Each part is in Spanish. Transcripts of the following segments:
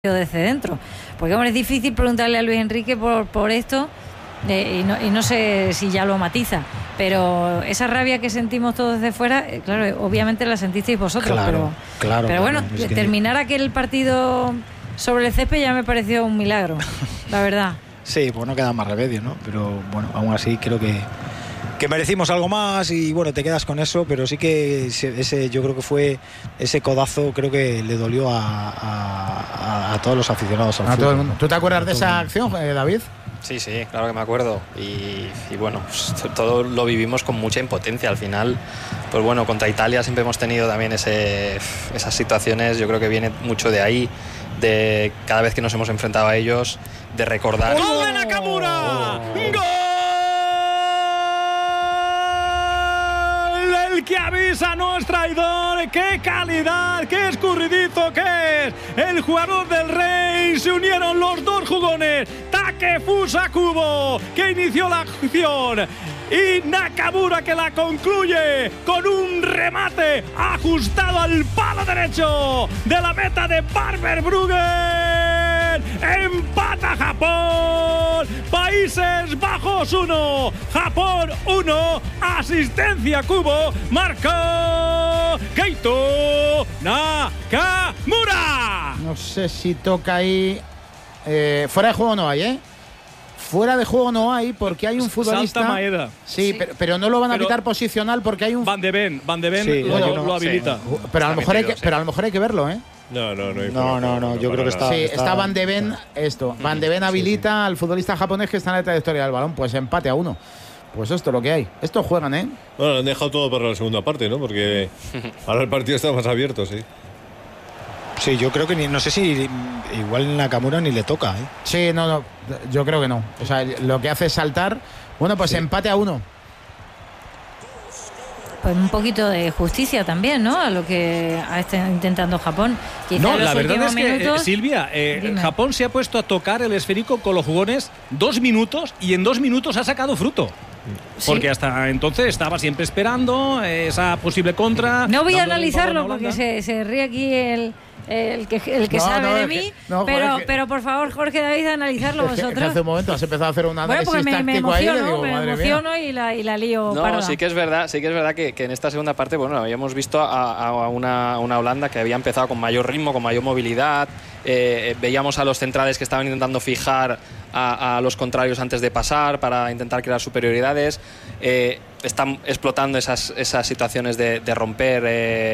desde dentro, porque hombre, es difícil preguntarle a Luis Enrique por esto y no sé si ya lo matiza, pero esa rabia que sentimos todos desde fuera, claro, obviamente la sentisteis vosotros, pero bueno, es que terminar aquel partido sobre el césped ya me pareció un milagro, la verdad. Sí, pues no queda más remedio, ¿no? Pero bueno, aún así creo que merecimos algo más y bueno, te quedas con eso, pero sí que yo creo que fue ese codazo, creo que le dolió a todos los aficionados al fútbol. Todo el mundo. ¿Tú te acuerdas de esa acción, David? Sí, claro que me acuerdo y bueno, pues todo lo vivimos con mucha impotencia al final. Pues bueno, contra Italia siempre hemos tenido también esas situaciones, yo creo que viene mucho de ahí, de cada vez que nos hemos enfrentado a ellos, de recordar. ¡Gol de Nakamura! ¡Gol! El que avisa no es traidor. ¡Qué calidad! ¡Qué escurridizo que es! El jugador del Rey. Se unieron los dos jugones. Takefusa Kubo, que inició la acción, y Nakamura, que la concluye con un remate ajustado al palo derecho de la meta de Barber-Bruggen. Empata Japón. Países Bajos 1, Japón 1. Asistencia Kubo. Marcó Keito Nakamura. No sé si toca ahí. Fuera de juego no hay, ¿eh? Fuera de juego no hay, porque hay un futbolista. Salta Maeda. Sí, pero no lo van a pitar posicional porque hay un. Van de Ven sí, lo habilita. Sí. Pero a lo mejor hay que verlo, ¿eh? No, yo creo que está. Sí, está Van de Ven. Van de Ven habilita al futbolista japonés que está en la trayectoria del balón. Pues empate a 1. Pues esto es lo que hay. Estos juegan, ¿eh? Bueno, han dejado todo para la segunda parte, ¿no? Porque ahora el partido está más abierto, sí. Sí, yo creo que no sé si igual Nakamura ni le toca, ¿eh? Sí, no, yo creo que no. O sea, lo que hace es saltar. Bueno, pues empate a 1. Pues un poquito de justicia también, ¿no? A lo que está intentando Japón. Quizá no, la verdad es que, Silvia, Japón se ha puesto a tocar el esférico con los jugones 2 minutos y en 2 minutos ha sacado fruto. Porque hasta entonces estaba siempre esperando esa posible contra. No voy a analizarlo porque se ríe aquí el que sabe de mí, pero por favor, Jorge, David, analizarlo vosotros. Hace un momento has empezado a hacer un análisis táctico ahí. Me emociono y la lío. No, parda. sí que es verdad que en esta segunda parte, bueno, habíamos visto a una Holanda que había empezado con mayor ritmo, con mayor movilidad. Veíamos a los centrales que estaban intentando fijar a los contrarios antes de pasar para intentar crear superioridades. Están explotando esas situaciones de romper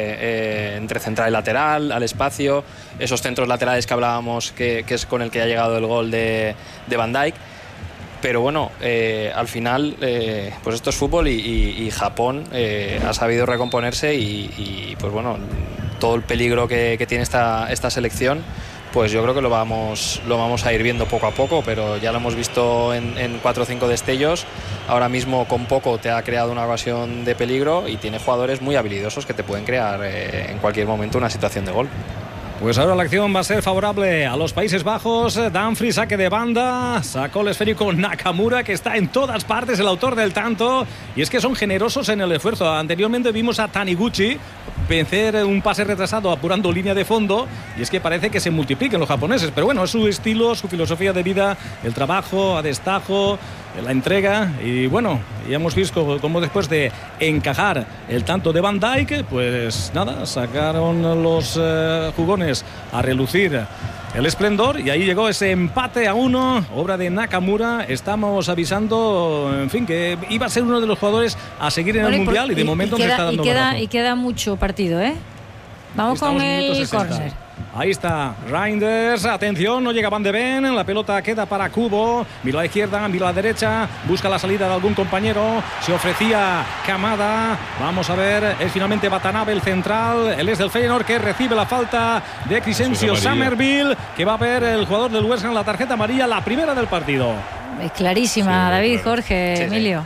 entre central y lateral, al espacio, esos centros laterales que hablábamos, que es con el que ha llegado el gol de Van Dijk. Pero bueno, al final pues esto es fútbol y Japón ha sabido recomponerse y pues bueno, todo el peligro que tiene esta selección, pues yo creo que lo vamos a ir viendo poco a poco, pero ya lo hemos visto en 4 o 5 destellos. Ahora mismo con poco te ha creado una ocasión de peligro y tiene jugadores muy habilidosos que te pueden crear en cualquier momento una situación de gol. Pues ahora la acción va a ser favorable a los Países Bajos. Dumfries, saque de banda, sacó el esférico Nakamura, que está en todas partes, el autor del tanto, y es que son generosos en el esfuerzo. Anteriormente vimos a Taniguchi vencer un pase retrasado apurando línea de fondo, y es que parece que se multipliquen los japoneses, pero bueno, es su estilo, su filosofía de vida, el trabajo a destajo, la entrega, y bueno, ya hemos visto cómo después de encajar el tanto de Van Dijk, pues nada, sacaron los jugones a relucir el esplendor, y ahí llegó ese empate a 1, obra de Nakamura. Estamos avisando, en fin, que iba a ser uno de los jugadores a seguir en el Mundial, y de momento nos está dando y queda mucho partido, ¿eh? Vamos con el córner. Ahí está Reinders, atención, no llega Van de Ven, la pelota queda para Kubo, mira a la izquierda, mira a la derecha, busca la salida de algún compañero, se ofrecía Kamada, vamos a ver, es finalmente Watanabe el central, él es del Feyenoord, que recibe la falta de Crescencio Summerville, que va a ver el jugador del West Ham la tarjeta amarilla, la primera del partido. Es clarísima, sí, David, claro. Jorge, sí, Emilio.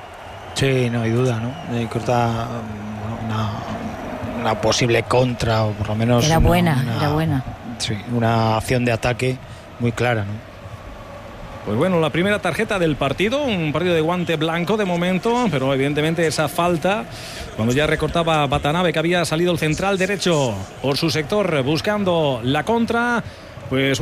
Sí, no hay duda, ¿no? Corta una posible contra, o por lo menos era buena. Sí, una acción de ataque muy clara, ¿no? Pues bueno, la primera tarjeta del partido, un partido de guante blanco de momento, pero evidentemente esa falta, cuando ya recortaba Watanabe, que había salido el central derecho por su sector buscando la contra. Pues